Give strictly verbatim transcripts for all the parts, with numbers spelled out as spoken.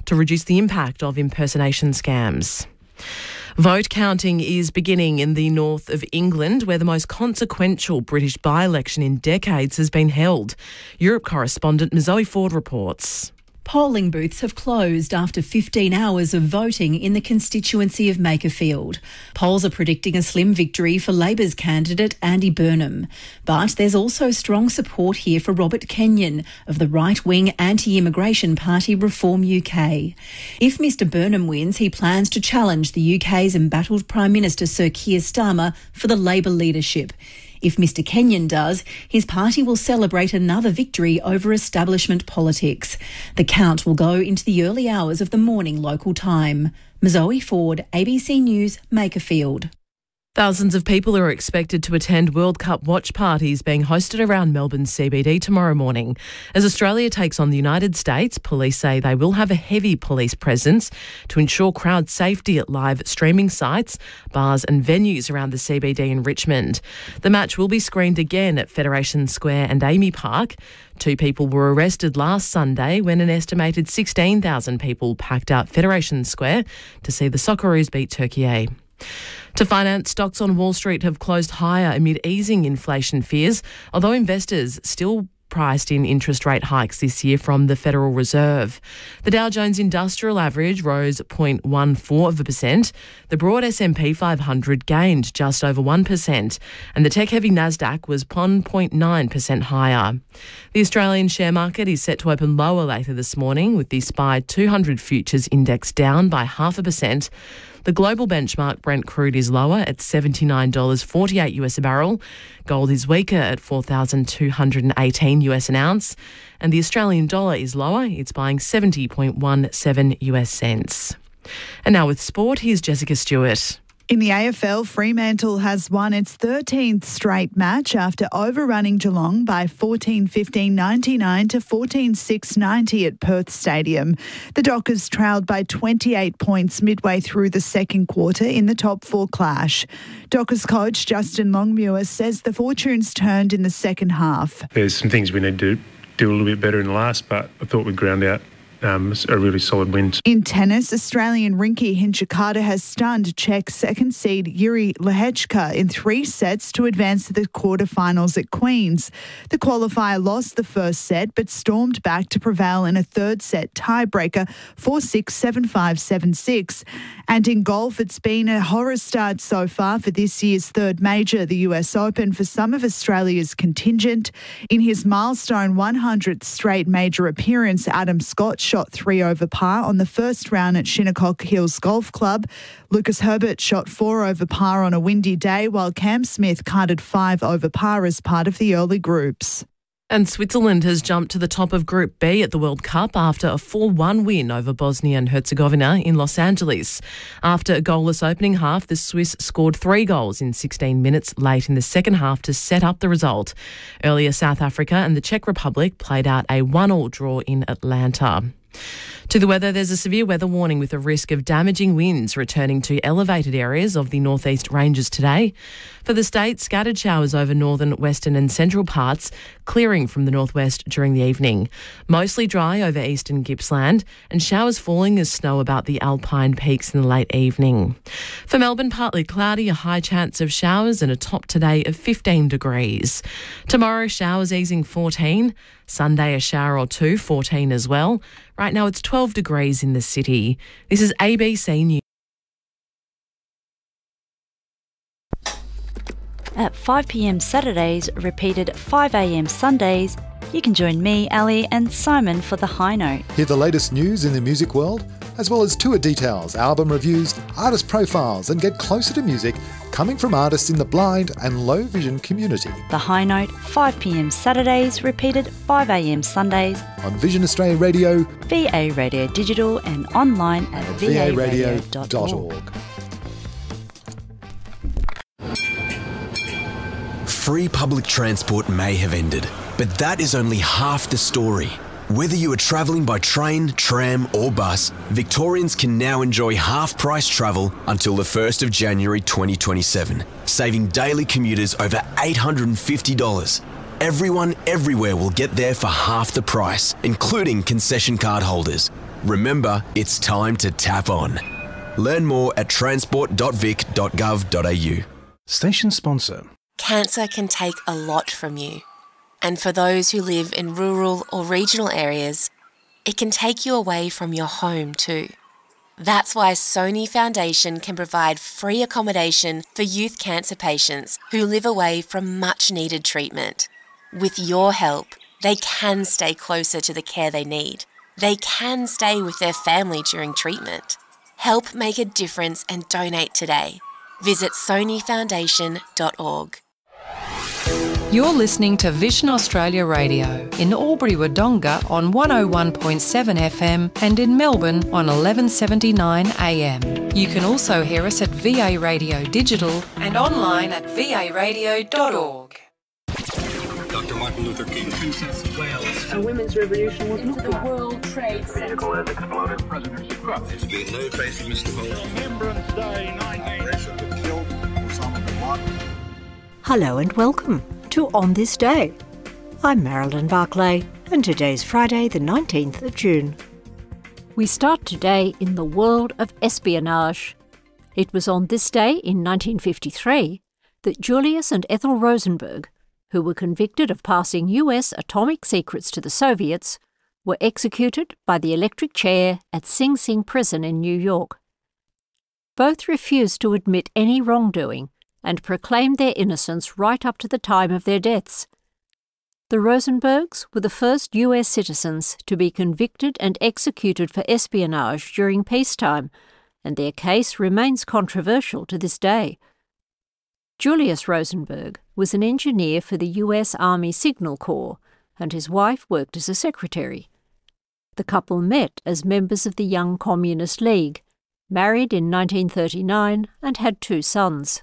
to reduce the impact of impersonation scams. Vote counting is beginning in the north of England, where the most consequential British by-election in decades has been held. Europe correspondent Zoe Ford reports. Polling booths have closed after fifteen hours of voting in the constituency of Makerfield. Polls are predicting a slim victory for Labor's candidate Andy Burnham. But there's also strong support here for Robert Kenyon of the right-wing anti-immigration party Reform U K. If Mr Burnham wins, he plans to challenge the U K's embattled Prime Minister Sir Keir Starmer for the Labor leadership. If Mr Kenyon does, his party will celebrate another victory over establishment politics. The count will go into the early hours of the morning local time. Zoe Ford, A B C News, Makerfield. Thousands of people are expected to attend World Cup watch parties being hosted around Melbourne's C B D tomorrow morning. As Australia takes on the United States, police say they will have a heavy police presence to ensure crowd safety at live streaming sites, bars and venues around the C B D in Richmond. The match will be screened again at Federation Square and Amy Park. Two people were arrested last Sunday when an estimated sixteen thousand people packed out Federation Square to see the Socceroos beat Turkey. To finance, stocks on Wall Street have closed higher amid easing inflation fears, although investors still priced in interest rate hikes this year from the Federal Reserve. The Dow Jones Industrial Average rose zero point one four of a percent. The broad S and P five hundred gained just over one percent, and the tech-heavy Nasdaq was one point nine percent higher. The Australian share market is set to open lower later this morning, with the S P Y two hundred futures index down by half a percent. The global benchmark Brent crude is lower at seventy-nine dollars forty-eight US a barrel. Gold is weaker at four thousand two hundred eighteen US an ounce. And the Australian dollar is lower. It's buying seventy point one seven US cents. And now with sport, here's Jessica Stewart. In the A F L, Fremantle has won its thirteenth straight match after overrunning Geelong by fourteen fifteen ninety-nine to fourteen six ninety at Perth Stadium. The Dockers trailed by twenty-eight points midway through the second quarter in the top four clash. Dockers coach Justin Longmuir says the fortunes turned in the second half. There's some things we need to do a little bit better in the last, but I thought we'd ground out Um, a really solid win. In tennis, Australian Rinky Hinchikata has stunned Czech second seed Yuri Lehechka in three sets to advance to the quarterfinals at Queen's. The qualifier lost the first set but stormed back to prevail in a third set tiebreaker four six, seven five, seven six. And in golf, it's been a horror start so far for this year's third major, the U S Open, for some of Australia's contingent. In his milestone one hundredth straight major appearance, Adam Scott shot three over par on the first round at Shinnecock Hills Golf Club. Lucas Herbert shot four over par on a windy day, while Cam Smith carded five over par as part of the early groups. And Switzerland has jumped to the top of Group B at the World Cup after a four one win over Bosnia and Herzegovina in Los Angeles. After a goalless opening half, the Swiss scored three goals in sixteen minutes late in the second half to set up the result. Earlier, South Africa and the Czech Republic played out a one all draw in Atlanta. To the weather, there's a severe weather warning with a risk of damaging winds returning to elevated areas of the northeast ranges today. For the state, scattered showers over northern, western and central parts, clearing from the northwest during the evening. Mostly dry over eastern Gippsland and showers falling as snow about the alpine peaks in the late evening. For Melbourne, partly cloudy, a high chance of showers and a top today of fifteen degrees. Tomorrow, showers easing fourteen. Sunday, a shower or two, fourteen as well. Right now, it's twelve degrees in the city. This is A B C News. At five p m Saturdays, repeated at five a m Sundays, you can join me, Ali, and Simon for The High Note. Hear the latest news in the music world, as well as tour details, album reviews, artist profiles, and get closer to music coming from artists in the blind and low vision community. The High Note, five p m Saturdays, repeated five a m Sundays. On Vision Australia Radio, V A Radio Digital, and online at v a radio dot org. Free public transport may have ended, but that is only half the story. Whether you are travelling by train, tram or bus, Victorians can now enjoy half-price travel until the first of January twenty twenty-seven, saving daily commuters over eight hundred fifty dollars. Everyone everywhere will get there for half the price, including concession card holders. Remember, it's time to tap on. Learn more at transport dot vic dot gov dot a u. Station sponsor. Cancer can take a lot from you. And for those who live in rural or regional areas, it can take you away from your home too. That's why Sony Foundation can provide free accommodation for youth cancer patients who live away from much needed treatment. With your help, they can stay closer to the care they need. They can stay with their family during treatment. Help make a difference and donate today. Visit sony foundation dot org. You're listening to Vision Australia Radio in Albury-Wodonga on one oh one point seven F M and in Melbourne on eleven seventy-nine A M. You can also hear us at V A Radio Digital and online at v a radio dot org. Doctor Martin Luther King, Princess of Wales. A women's revolution was into the World Trade Center. Vehicle has exploded. President Trump. There's been no trace of Mister Holmes. Remembrance Day nineteen. Operation that killed Osama bin Laden. Hello and welcome to On This Day. I'm Marilyn Barclay, and today's Friday, the nineteenth of June. We start today in the world of espionage. It was on this day in nineteen fifty-three that Julius and Ethel Rosenberg, who were convicted of passing U S atomic secrets to the Soviets, were executed by the electric chair at Sing Sing prison in New York. Both refused to admit any wrongdoing and proclaimed their innocence right up to the time of their deaths. The Rosenbergs were the first U S citizens to be convicted and executed for espionage during peacetime, and their case remains controversial to this day. Julius Rosenberg was an engineer for the U S Army Signal Corps, and his wife worked as a secretary. The couple met as members of the Young Communist League, married in nineteen thirty-nine, and had two sons.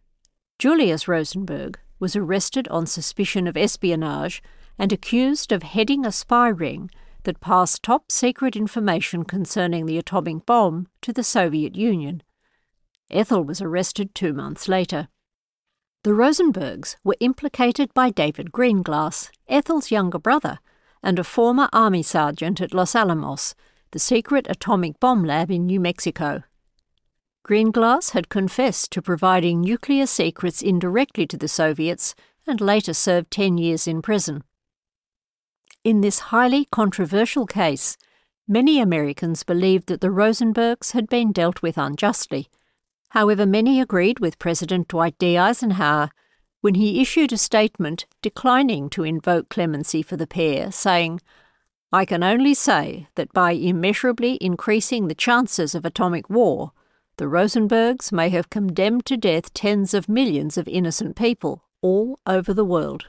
Julius Rosenberg was arrested on suspicion of espionage and accused of heading a spy ring that passed top-secret information concerning the atomic bomb to the Soviet Union. Ethel was arrested two months later. The Rosenbergs were implicated by David Greenglass, Ethel's younger brother, and a former army sergeant at Los Alamos, the secret atomic bomb lab in New Mexico. Greenglass had confessed to providing nuclear secrets indirectly to the Soviets and later served ten years in prison. In this highly controversial case, many Americans believed that the Rosenbergs had been dealt with unjustly. However, many agreed with President Dwight D. Eisenhower when he issued a statement declining to invoke clemency for the pair, saying, "I can only say that by immeasurably increasing the chances of atomic war, the Rosenbergs may have condemned to death tens of millions of innocent people all over the world."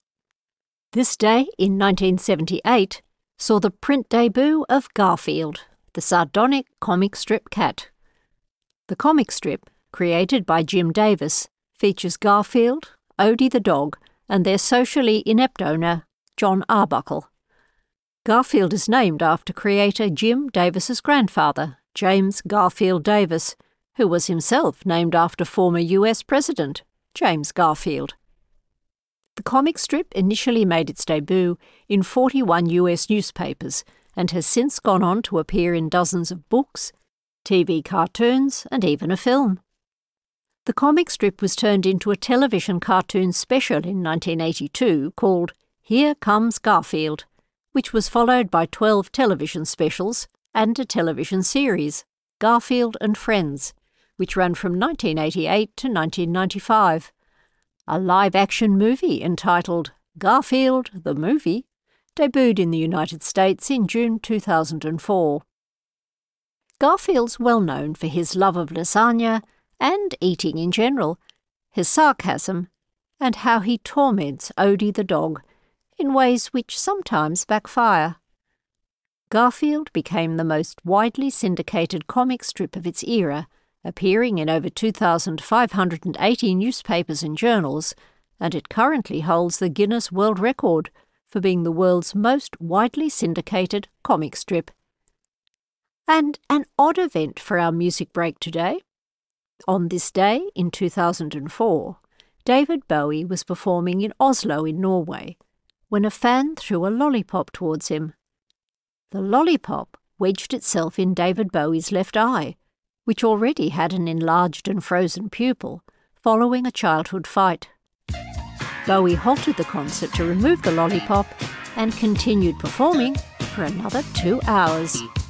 This day in nineteen seventy-eight saw the print debut of Garfield, the sardonic comic strip cat. The comic strip, created by Jim Davis, features Garfield, Odie the dog, and their socially inept owner, John Arbuckle. Garfield is named after creator Jim Davis's grandfather, James Garfield Davis, who was himself named after former U S President James Garfield. The comic strip initially made its debut in forty-one U S newspapers and has since gone on to appear in dozens of books, T V cartoons, and even a film. The comic strip was turned into a television cartoon special in nineteen eighty-two called Here Comes Garfield, which was followed by twelve television specials and a television series, Garfield and Friends, which ran from nineteen eighty-eight to nineteen ninety-five. A live-action movie entitled Garfield the Movie debuted in the United States in June two thousand four. Garfield's well known for his love of lasagna and eating in general, his sarcasm, and how he torments Odie the dog in ways which sometimes backfire. Garfield became the most widely syndicated comic strip of its era, appearing in over two thousand five hundred eighty newspapers and journals, and it currently holds the Guinness World Record for being the world's most widely syndicated comic strip. And an odd event for our music break today. On this day, in two thousand four, David Bowie was performing in Oslo in Norway when a fan threw a lollipop towards him. The lollipop wedged itself in David Bowie's left eye, which already had an enlarged and frozen pupil, following a childhood fight. Bowie halted the concert to remove the lollipop and continued performing for another two hours.